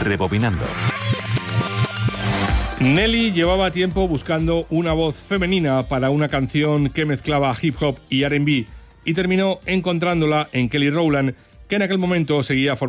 Rebobinando. Nelly llevaba tiempo buscando una voz femenina para una canción que mezclaba hip hop y R&B y terminó encontrándola en Kelly Rowland, que en aquel momento seguía formando